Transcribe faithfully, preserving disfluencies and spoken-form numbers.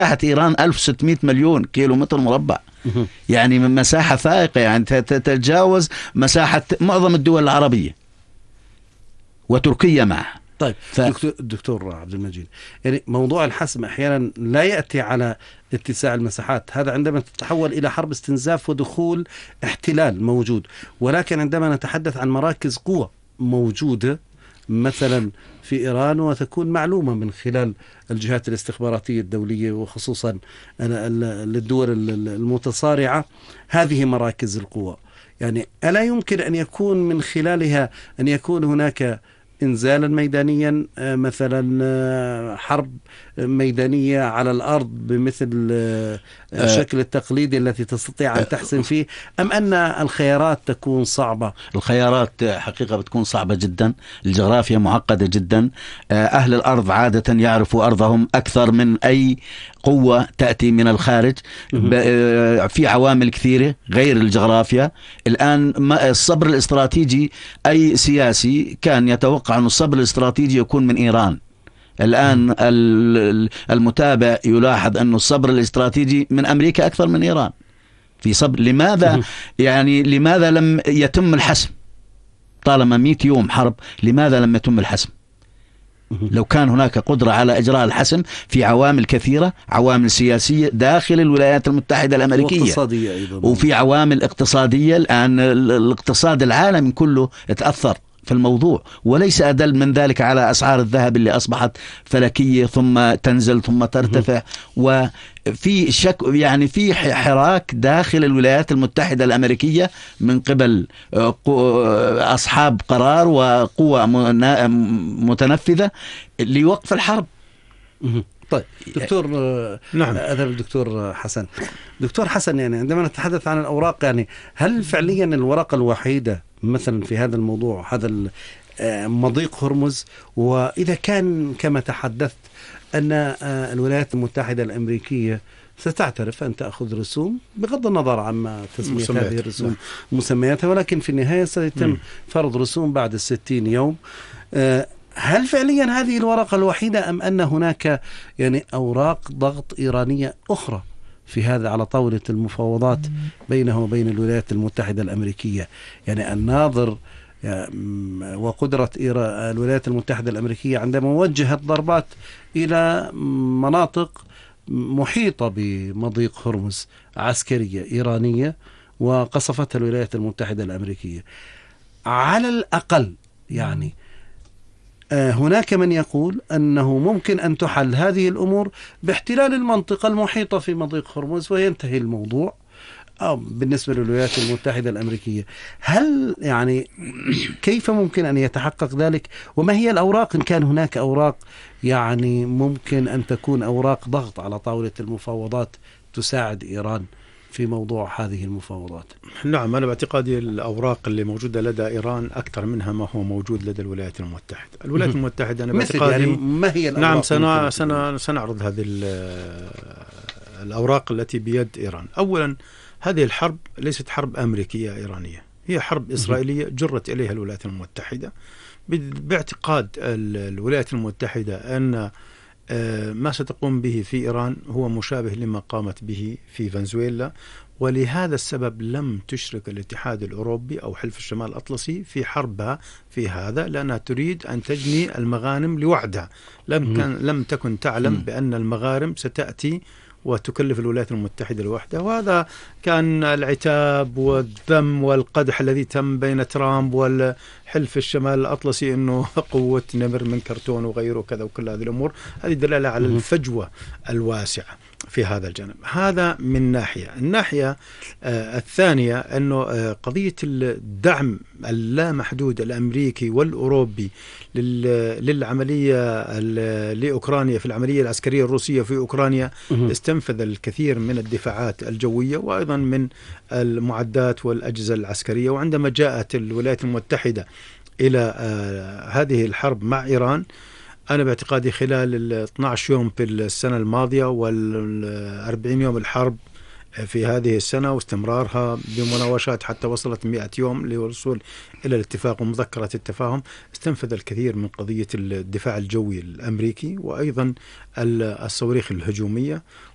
مساحة إيران ألف وستمائة مليون كيلو متر مربع، يعني من مساحة فائقة، يعني تتجاوز مساحة معظم الدول العربية وتركيا معها. طيب ف... دكتور, دكتور عبد المجيد، يعني موضوع الحسم أحيانا لا يأتي على اتساع المساحات، هذا عندما تتحول إلى حرب استنزاف ودخول احتلال موجود، ولكن عندما نتحدث عن مراكز قوة موجودة مثلا في إيران وتكون معلومة من خلال الجهات الاستخباراتية الدولية وخصوصا للدول المتصارعة هذه مراكز القوة، يعني ألا يمكن أن يكون من خلالها أن يكون هناك إنزالا ميدانيا، مثلا حرب ميدانية على الأرض بمثل الشكل التقليدي التي تستطيع أن تحسم فيه، أم أن الخيارات تكون صعبة؟ الخيارات حقيقة بتكون صعبة جدا، الجغرافيا معقدة جدا، أهل الأرض عادة يعرفوا أرضهم أكثر من أي قوة تأتي من الخارج، في عوامل كثيرة غير الجغرافيا. الآن الصبر الاستراتيجي، أي سياسي كان يتوقع أن الصبر الاستراتيجي يكون من إيران، الآن المتابع يلاحظ أن الصبر الاستراتيجي من أمريكا أكثر من إيران في صبر. لماذا يعني لماذا لم يتم الحسم طالما مئة يوم حرب؟ لماذا لم يتم الحسم؟ لو كان هناك قدرة على إجراء الحسم في عوامل كثيرة، عوامل سياسية داخل الولايات المتحدة الأمريكية وفي عوامل اقتصادية. الآن الاقتصاد العالمي كله يتأثر في الموضوع، وليس أدل من ذلك على أسعار الذهب اللي أصبحت فلكية ثم تنزل ثم ترتفع، وفي شك يعني في حراك داخل الولايات المتحدة الأمريكية من قبل أصحاب قرار وقوى متنفذة لوقف الحرب. طيب دكتور، نعم أذهب الدكتور حسن. دكتور حسن، يعني عندما نتحدث عن الأوراق، يعني هل فعليا الورقة الوحيدة مثلا في هذا الموضوع هذا مضيق هرمز؟ وإذا كان كما تحدثت أن الولايات المتحدة الأمريكية ستعترف أن تأخذ رسوم بغض النظر عما تسمية هذه الرسوم مسمياتها، ولكن في النهاية سيتم فرض رسوم بعد الستين يوم، هل فعليا هذه الورقة الوحيدة أم أن هناك يعني أوراق ضغط إيرانية أخرى في هذا على طاولة المفاوضات بينه وبين الولايات المتحدة الأمريكية؟ يعني الناظر وقدرة الولايات المتحدة الأمريكية عندما وجهت ضربات إلى مناطق محيطة بمضيق هرمز عسكرية إيرانية وقصفتها الولايات المتحدة الأمريكية، على الأقل يعني هناك من يقول أنه ممكن أن تحل هذه الأمور باحتلال المنطقة المحيطة في مضيق هرمز وينتهي الموضوع بالنسبة للولايات المتحدة الأمريكية. هل يعني كيف ممكن أن يتحقق ذلك؟ وما هي الأوراق إن كان هناك أوراق يعني ممكن أن تكون أوراق ضغط على طاولة المفاوضات تساعد إيران في موضوع هذه المفاوضات؟ نعم، أنا باعتقادي الأوراق اللي موجودة لدى إيران أكثر منها ما هو موجود لدى الولايات المتحدة. الولايات المتحدة أنا باعتقادي يعني ما هي الأوراق؟ نعم، سنة سنة سنعرض هذه الأوراق التي بيد إيران. أولا، هذه الحرب ليست حرب أمريكية إيرانية، هي حرب إسرائيلية جرت إليها الولايات المتحدة باعتقاد الولايات المتحدة أن ما ستقوم به في إيران هو مشابه لما قامت به في فنزويلا، ولهذا السبب لم تشرك الاتحاد الأوروبي أو حلف الشمال الأطلسي في حربها في هذا، لأنها تريد أن تجني المغانم لوحدها. لم كان لم تكن تعلم بأن المغارم ستأتي وتكلف الولايات المتحدة لوحدها. وهذا كان العتاب والذم والقدح الذي تم بين ترامب والحلف الشمال الأطلسي أنه قوة نمر من كرتون وغيره وكذا، وكل هذه الأمور هذه دلالة على الفجوة الواسعة في هذا الجانب. هذا من ناحية. الناحية آه الثانية أنه آه قضية الدعم اللامحدود الأمريكي والأوروبي للعملية لأوكرانيا، في العملية العسكرية الروسية في أوكرانيا، استنفذ الكثير من الدفاعات الجوية وأيضا من المعدات والأجهزة العسكرية. وعندما جاءت الولايات المتحدة إلى آه هذه الحرب مع إيران، أنا باعتقادي خلال ال اثني عشر يوم في السنة الماضية والأربعين يوم الحرب في هذه السنة واستمرارها بمناوشات حتى وصلت مئة يوم للوصول إلى الاتفاق ومذكرة التفاهم، استنفذ الكثير من قضية الدفاع الجوي الأمريكي وأيضا الصواريخ الهجومية.